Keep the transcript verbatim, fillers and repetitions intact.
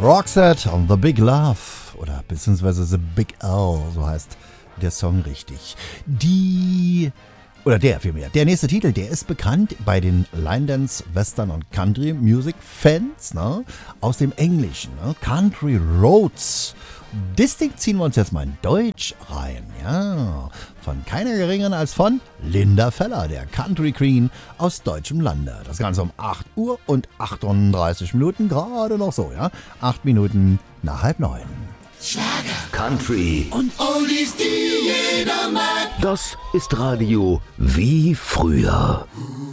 Roxette on The Big Love oder beziehungsweise The Big L, so heißt der Song richtig. Die, oder der vielmehr, der nächste Titel, der ist bekannt bei den Line Dance, Western und Country Music Fans, ne? Aus dem Englischen, ne? Country Roads. Das Ding ziehen wir uns jetzt mal in Deutsch rein, ja. Von keiner geringeren als von Linda Feller, der Country Queen aus deutschem Lande. Das Ganze um acht Uhr und achtunddreißig Minuten, gerade noch so, ja. acht Minuten nach halb neun. Schlager, Country und Oldies, die jeder mag. Das ist Radio wie früher.